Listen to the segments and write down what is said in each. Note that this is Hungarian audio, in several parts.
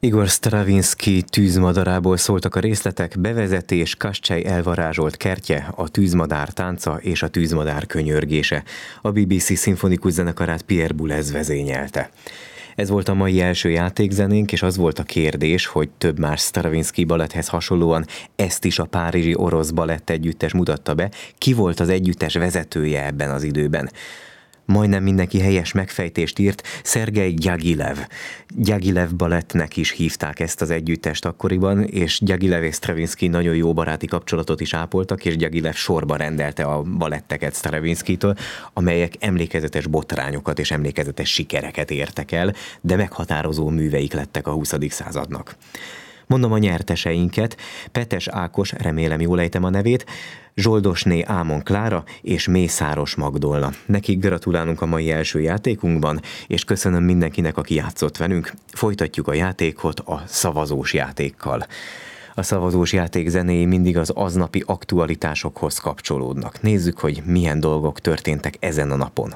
Igor Stravinsky tűzmadarából szóltak a részletek, bevezetés, Kascsely elvarázsolt kertje, a tűzmadár tánca és a tűzmadár könyörgése. A BBC szimfonikus zenekarát Pierre Boulez vezényelte. Ez volt a mai első játékzenénk, és az volt a kérdés, hogy több más Stravinsky baletthez hasonlóan ezt is a Párizsi Orosz Balett Együttes mutatta be. Ki volt az együttes vezetője ebben az időben? Majdnem mindenki helyes megfejtést írt, Szergej Gyagilev. Gyagilev balettnek is hívták ezt az együttest akkoriban, és Gyagilev és Stravinsky nagyon jó baráti kapcsolatot is ápoltak, és Gyagilev sorba rendelte a baletteket Stravinskytől, amelyek emlékezetes botrányokat és emlékezetes sikereket értek el, de meghatározó műveik lettek a 20. századnak. Mondom a nyerteseinket: Petes Ákos, remélem jól ejtem a nevét, Zsoldosné Ámon Klára és Mészáros Magdolna. Nekik gratulálunk a mai első játékunkban, és köszönöm mindenkinek, aki játszott velünk. Folytatjuk a játékot a szavazós játékkal. A szavazós játék zenéi mindig az aznapi aktualitásokhoz kapcsolódnak. Nézzük, hogy milyen dolgok történtek ezen a napon.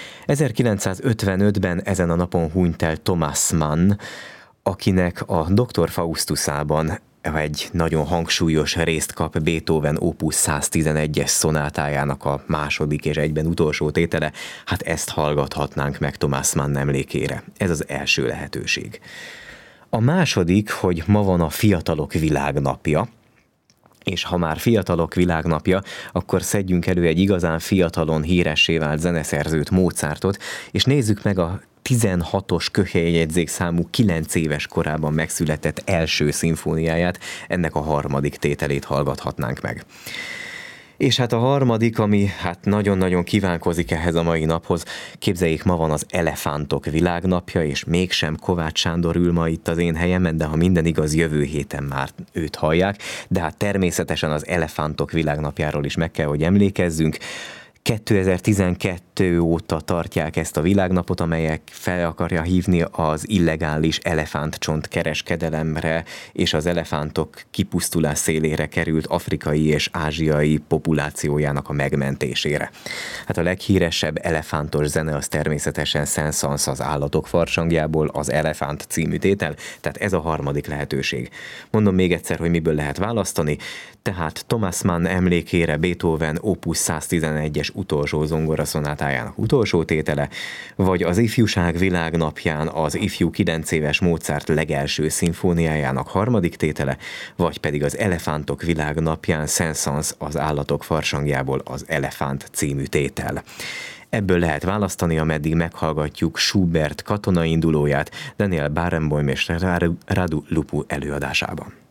1955-ben ezen a napon hunyt el Thomas Mann, akinek a Dr. Faustusában egy nagyon hangsúlyos részt kap Beethoven Opus 111-es szonátájának a második és egyben utolsó tétele. Hát ezt hallgathatnánk meg Thomas Mann emlékére. Ez az első lehetőség. A második, hogy ma van a Fiatalok Világnapja, és ha már Fiatalok Világnapja, akkor szedjünk elő egy igazán fiatalon híressé vált zeneszerzőt, Mozartot, és nézzük meg a 16-os köhéjegyzék számú 9 éves korában megszületett első szimfóniáját, ennek a harmadik tételét hallgathatnánk meg. És hát a harmadik, ami hát nagyon-nagyon kívánkozik ehhez a mai naphoz, képzeljék, ma van az Elefántok Világnapja, és mégsem Kovács Sándor ül ma itt az én helyemen, de ha minden igaz, jövő héten már őt hallják, de hát természetesen az Elefántok Világnapjáról is meg kell, hogy emlékezzünk. 2012 óta tartják ezt a világnapot, amelyek fel akarja hívni az illegális elefántcsont kereskedelemre és az elefántok kipusztulás szélére került afrikai és ázsiai populációjának a megmentésére. Hát a leghíresebb elefántos zene az természetesen Saint-Saëns az Állatok farsangjából, az Elefánt című tétel, tehát ez a harmadik lehetőség. Mondom még egyszer, hogy miből lehet választani, tehát Thomas Mann emlékére Beethoven Opus 111-es utolsó zongoraszonátájának utolsó tétele, vagy az Ifjúság Világnapján az ifjú 9 éves Mozart legelső szimfóniájának harmadik tétele, vagy pedig az Elefántok Világnapján Saint-Saëns az Állatok farsangjából az Elefánt című tétel. Ebből lehet választani, ameddig meghallgatjuk Schubert katonaindulóját Daniel Barenboim és Radu Lupu előadásában.